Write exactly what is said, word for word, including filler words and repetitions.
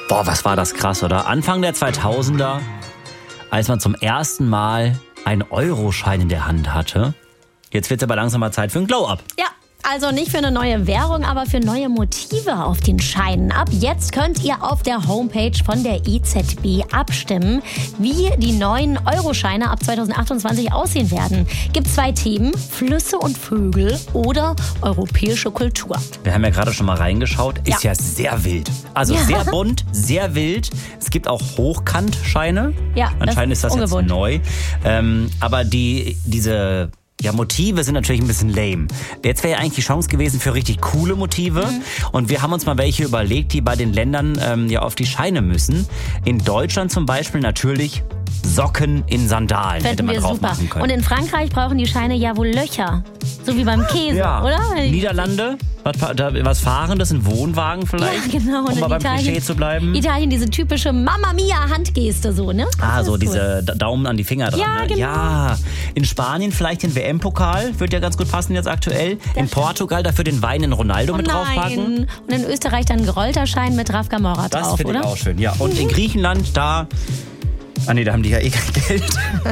Boah, was war das krass, oder? Anfang der zweitausender, als man zum ersten Mal einen Euroschein in der Hand hatte. Jetzt wird es aber langsam mal Zeit für ein Glow-Up. Ja. Also nicht für eine neue Währung, aber für neue Motive auf den Scheinen. Ab jetzt könnt ihr auf der Homepage von der E Z B abstimmen, wie die neuen Euroscheine ab zweitausendachtundzwanzig aussehen werden. Gibt zwei Themen, Flüsse und Vögel oder europäische Kultur. Wir haben ja gerade schon mal reingeschaut, ist ja, Ja. sehr wild. Also Ja. sehr bunt, sehr wild. Es gibt auch Hochkantscheine. Ja, das Anscheinend ist das jetzt ungewohnt. neu. Ähm, aber die, diese... Ja, Motive sind natürlich ein bisschen lame. Jetzt wäre ja eigentlich die Chance gewesen für richtig coole Motive. Mhm. Und wir haben uns mal welche überlegt, die bei den Ländern ähm, ja auf die Scheine müssen. In Deutschland zum Beispiel natürlich Socken in Sandalen. Hätte Fänden man wir drauf super. machen können. Und in Frankreich brauchen die Scheine ja wohl Löcher. So wie beim Käse, ja. oder? Niederlande, was, da, was Fahrendes, ein Wohnwagen vielleicht, Ja, genau. Und um mal in beim Italien- Klischee zu bleiben. Italien, diese typische Mamma Mia Handgeste so, ne? Ah, Das so ist diese Da- Daumen an die Finger dran. Ja, ne? genau. Ja, in Spanien vielleicht den W M-Pokal, wird ja ganz gut passen jetzt aktuell. in Portugal dafür den Wein in Ronaldo Oh mit draufpacken. nein. Und in Österreich dann ein gerollter Schein mit Raf Camora Das drauf, finde ich oder? auch schön, ja. Und in Griechenland, da... Ah nee, da haben die ja eh kein Geld.